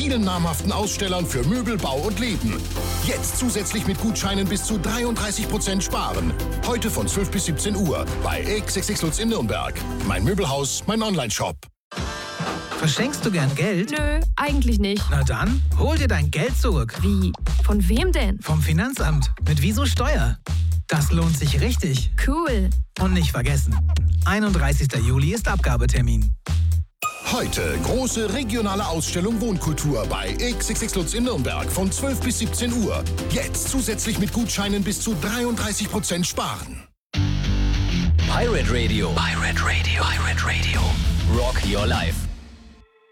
vielen namhaften Ausstellern für Möbel, Bau und Leben. Jetzt zusätzlich mit Gutscheinen bis zu 33% sparen. Heute von 12 bis 17 Uhr bei XXX Lutz in Nürnberg. Mein Möbelhaus, mein Onlineshop. Verschenkst du gern Geld? Nö, eigentlich nicht. Na dann, hol dir dein Geld zurück. Wie? Von wem denn? Vom Finanzamt. Mit Wieso Steuer. Das lohnt sich richtig. Cool. Und nicht vergessen, 31. Juli ist Abgabetermin. Heute große regionale Ausstellung Wohnkultur bei XXX Lutz in Nürnberg von 12 bis 17 Uhr. Jetzt zusätzlich mit Gutscheinen bis zu 33% sparen. Pirate Radio. Pirate Radio. Pirate Radio. Rock your life.